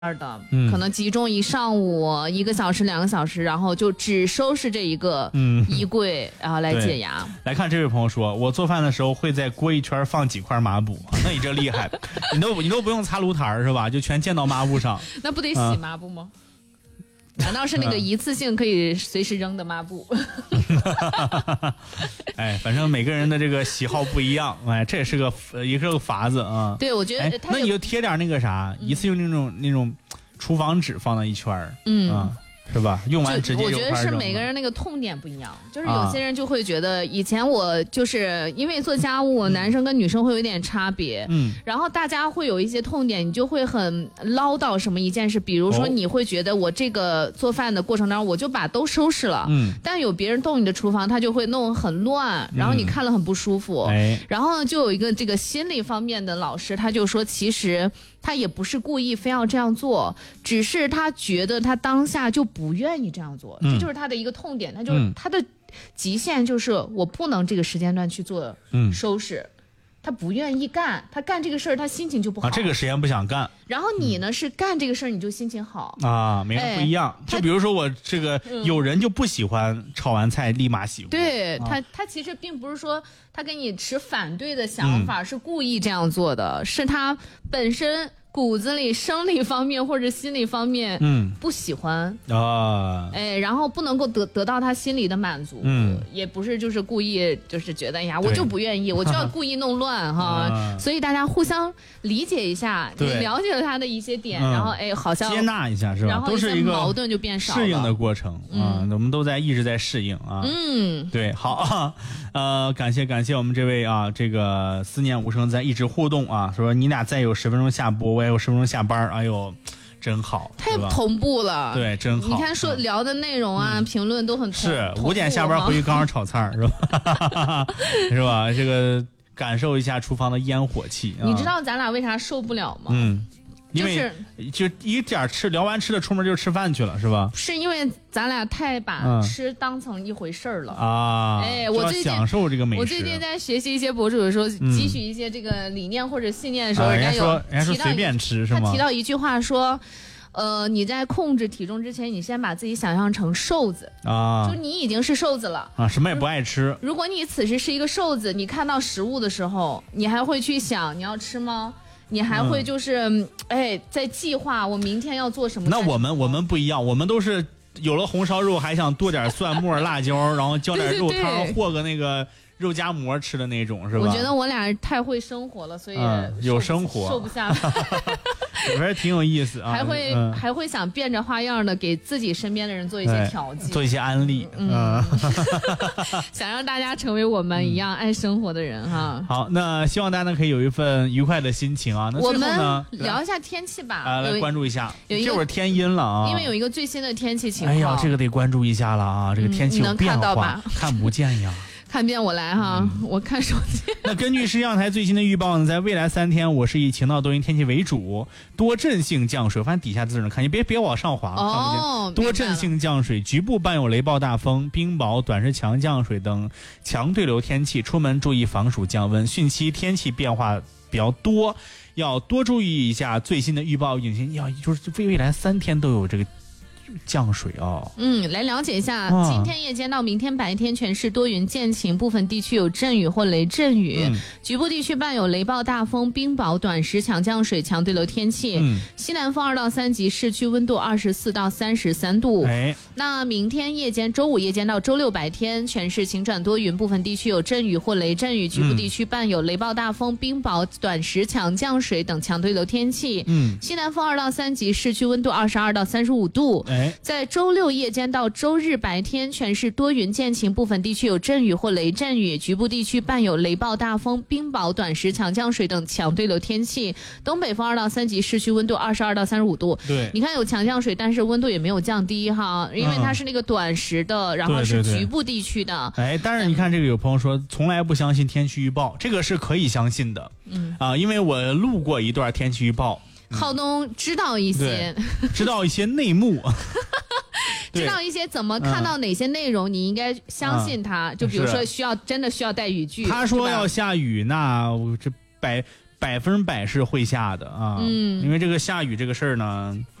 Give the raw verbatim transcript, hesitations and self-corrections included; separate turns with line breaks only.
的、嗯、可能集中一上午一个小时两个小时，然后就只收拾这一个衣柜、嗯、然后来解压。
来看这位朋友说，我做饭的时候会在锅一圈放几块抹布，那你这厉害你都你都不用擦炉台是吧，就全溅到抹布上。
那不得洗抹布吗、啊、难道是那个一次性可以随时扔的抹布？
哎，反正每个人的这个喜好不一样，哎，这也是个也是个法子啊。
对，我觉得、哎、
那你就贴点那个啥、嗯、一次用那种那种厨房纸放到一圈，嗯啊，是吧？用完直接
我觉得是每个人那个痛点不一样，就是有些人就会觉得，以前我就是因为做家务、嗯，男生跟女生会有一点差别，嗯，然后大家会有一些痛点，你就会很唠叨什么一件事，比如说你会觉得我这个做饭的过程当中，我就把都收拾了，嗯，但有别人动你的厨房，他就会弄很乱，然后你看了很不舒服，嗯、然后就有一个这个心理方面的老师，他就说，其实他也不是故意非要这样做，只是他觉得他当下就不愿意这样做，嗯、这就是他的一个痛点，他就是、嗯、他的极限就是我不能这个时间段去做收拾，嗯、他不愿意干，他干这个事儿他心情就不好，
啊，这个时间不想干。
然后你呢、嗯、是干这个事儿你就心情好
啊，每个人不一样。就比如说我这个、嗯、有人就不喜欢炒完菜立马洗锅，
对、啊、他他其实并不是说他跟你持反对的想法、嗯、是故意这样做的，是他本身骨子里生理方面或者心理方面嗯不喜欢啊，哎，然后不能够得得到他心里的满足，嗯，也不是就是故意就是觉得呀我就不愿意我就要故意弄乱哈、啊，所以大家互相理解一下，你了解了他的一些点、嗯、然后哎好像
接纳一下是吧，
然后
都是一个
矛盾就变少了，
适应的过程啊、嗯，我们都在一直在适应啊，
嗯，
对，好啊，呃，感谢感谢我们这位啊，这个思念无声在一直互动啊，说你俩再有十分钟下播，我也有十分钟下班，哎呦，真好，
太同步了，
对，真好。
你看说、嗯、聊的内容啊，评、嗯、论都很
是五点下班回去刚好炒菜是吧？是吧？这个感受一下厨房的烟火气。
你知道咱俩为啥受不了吗？
嗯。因为就一点吃聊完吃的出门就吃饭去了是吧？
是因为咱俩太把吃当成一回事儿了、
嗯、啊！
哎，我最近
享受这个美食。
我最近在学习一些博主的时候，汲取一些这个理念或者信念的时候，
嗯、
人家有
人家说随便吃是吗？
他提到一句话说，呃，你在控制体重之前，你先把自己想象成瘦子啊，就你已经是瘦子了
啊，什么也不爱吃。
如果你此时是一个瘦子，你看到食物的时候，你还会去想你要吃吗？你还会就是、嗯、哎在计划我明天要做什么。
那我们我们不一样，我们都是有了红烧肉还想剁点蒜末辣椒然后浇点肉汤和个那个肉夹馍吃的那种是吧？
我觉得我俩太会生活了，所以、
嗯、有生活
瘦不下来。
我觉得挺有意思啊，
还会、嗯、还会想变着花样的给自己身边的人做一些调剂，
做一些安利，
嗯，嗯想让大家成为我们一样爱生活的人哈、
嗯。好，那希望大家呢可以有一份愉快的心情啊。那最后呢，
我们聊一下天气吧，
啊，来关注一下，这会儿天阴了啊，
因为有一个最新的天气情况。
哎呀，这个得关注一下了啊，这个天气有变化，
嗯、能看到吧？
看不见呀。
看遍我来哈、嗯，我看手机。
那根据气象台最新的预报呢，在未来三天，我是以晴到多云天气为主，多阵性降水。反正底下字呢，看你别别往上滑，
哦，
看不见。多阵性降水，局部伴有雷暴大风、冰雹、短时强降水等强对流天气，出门注意防暑降温。汛期天气变化比较多，要多注意一下最新的预报影响，要就是未来三天都有这个。降水哦，
嗯，来了解一下、啊、今天夜间到明天白天全市多云见晴，部分地区有阵雨或雷阵雨、嗯、局部地区伴有雷暴大风、冰雹、短时强降水、强对流天气、嗯、西南风二到三级，市区温度二十四到三十三度。
哎，
那明天夜间周五夜间到周六白天全市晴转多云，部分地区有阵雨或雷阵雨，局部地区伴有雷暴大风、冰雹、短时强降水等强对流天气。嗯，西南风二到三级，市区温度二十二到三十五度。
哎，
在周六夜间到周日白天全市多云见晴，部分地区有阵雨或雷阵雨，局部地区伴有雷暴大风、冰雹、短时强降水等强对流天气。东北风二到三级，市区温度二十二到三十五度。
对，
你看有强降水，但是温度也没有降低哈，因为它是那个短时的，嗯、然后是局部地区的。
对对对，哎，但是你看这个有朋友说从来不相信天气预报，这个是可以相信的。嗯啊，因为我录过一段天气预报。
浩东知道一些，
知道一些内幕。
知道一些怎么看到哪些内容、嗯、你应该相信他、嗯、就比如说需要真的需要带语句，
他说要下雨，那这百百分百是会下的啊。嗯，因为这个下雨这个事儿呢。